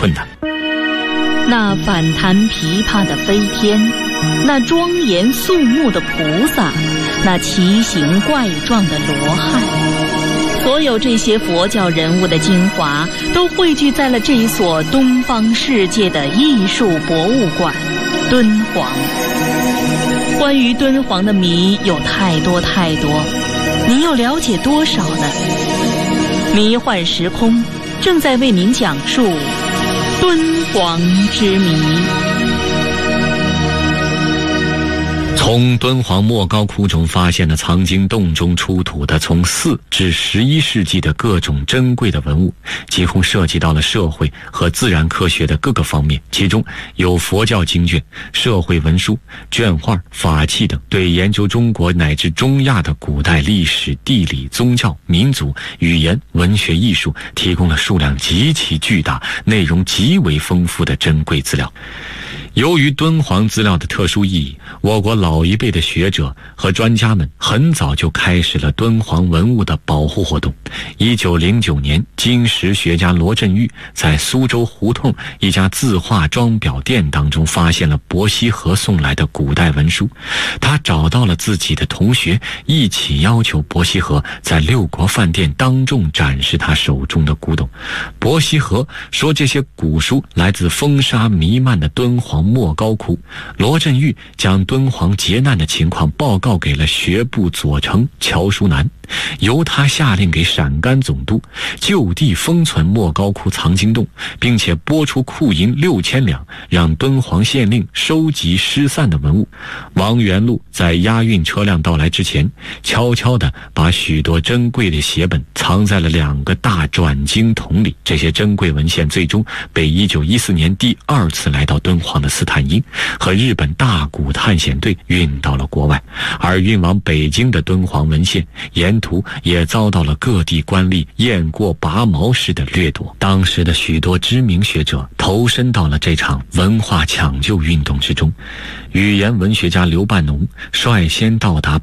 困难。 那反弹琵琶的飞天，那庄严肃穆的菩萨，那奇形怪状的罗汉，所有这些佛教人物的精华都汇聚在了这一所东方世界的艺术博物馆——敦煌。关于敦煌的谜有太多太多，你又了解多少呢？迷幻时空正在为您讲述敦煌之谜。 从敦煌莫高窟中发现了藏经洞中出土的从4至11世纪的各种珍贵的文物，几乎涉及到了社会和自然科学的各个方面，其中有佛教经卷、社会文书、卷画、法器等，对研究中国乃至中亚的古代历史、地理、宗教、民族、语言、文学、艺术提供了数量极其巨大、内容极为丰富的珍贵资料。由于敦煌资料的特殊意义，我国老一辈的学者和专家们很早就开始了敦煌文物的保护活动。1909年，金石学家罗振玉在苏州胡同一家字画装裱店当中发现了伯希和送来的古代文书，他找到了自己的同学，一起要求伯希和在六国饭店当众展示他手中的古董。伯希和说这些古书来自风沙弥漫的敦煌莫高窟。罗振玉将敦煌劫难的情况报告给了学部左丞乔叔南，由他下令给陕甘总督就地封存莫高窟藏经洞，并且拨出库银6000两，让敦煌县令收集失散的文物。王元禄在押运车辆到来之前，悄悄地把许多珍贵的写本藏在了2个大转经筒里。这些珍贵文献最终被1914年第2次来到敦煌的斯坦因和日本大古探险队运到了国外，而运往北京的敦煌文献沿途也遭到了各地官吏雁过拔毛式的掠夺。当时的许多知名学者投身到了这场文化抢救运动之中。语言文学家刘半农率先到达